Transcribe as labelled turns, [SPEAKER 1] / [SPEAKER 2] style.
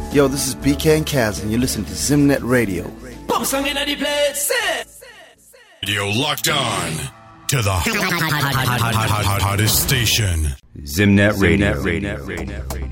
[SPEAKER 1] Yo, this is BK and Kaz, and you're listening to Zimnet Radio.
[SPEAKER 2] Radio locked on to the hottest station.
[SPEAKER 3] Zimnet Radio.